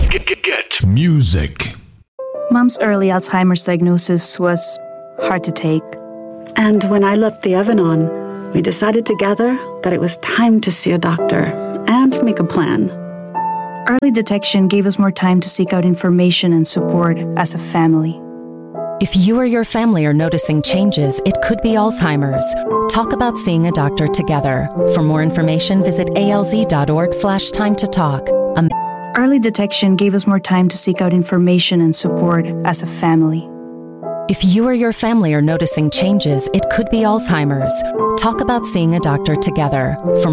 Get music. Mom's early Alzheimer's diagnosis was hard to take. And when I left the Evan-On, we decided together that it was time to see a doctor and make a plan. Early detection gave us more time to seek out information and support as a family. If you or your family are noticing changes, it could be Alzheimer's. Talk about seeing a doctor together. For more information, visit alz.org/time to talk. Early detection gave us more time to seek out information and support as a family. If you or your family are noticing changes, it could be Alzheimer's. Talk about seeing a doctor together. For